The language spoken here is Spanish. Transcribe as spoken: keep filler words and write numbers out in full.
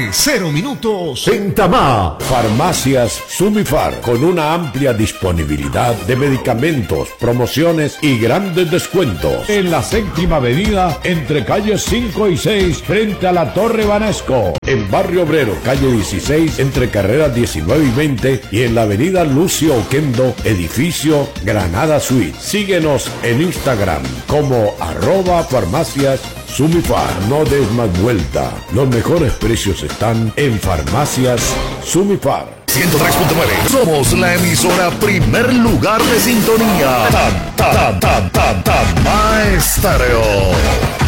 cero minutos. En Tamá, Farmacias Sumifar, con una amplia disponibilidad de medicamentos, promociones y grandes descuentos. En la séptima avenida, entre calles cinco y seis, frente a la Torre Banesco. En Barrio Obrero, calle dieciséis, entre carreras diecinueve y veinte. Y en la avenida Lucio Oquendo, edificio Granada Suite. Síguenos en Instagram como arroba farmacias Sumifar. No des más vuelta. Los mejores precios están en Farmacias Sumifar. ciento tres punto nueve. Somos la emisora primer lugar de sintonía. Tan, tan, tan, tan, tan, Maestro.